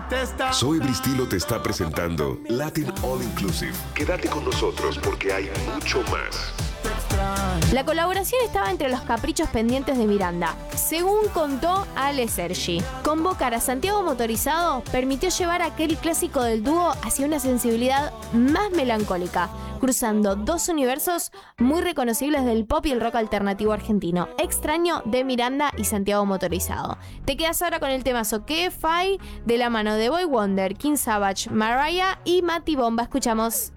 Soy Bristilo te está presentando Latin All Inclusive. Quédate con nosotros porque hay mucho más. La colaboración estaba entre los caprichos pendientes de Miranda. Según contó Ale Sergi, convocar a Santiago Motorizado permitió llevar aquel clásico del dúo hacia una sensibilidad más melancólica, cruzando dos universos muy reconocibles del pop y el rock alternativo argentino. Extraño de Miranda y Santiago Motorizado. Te quedas ahora con el temazo KFI de la mano de Boy Wonder, King Savage, Mariah y Mati Bomba. Escuchamos.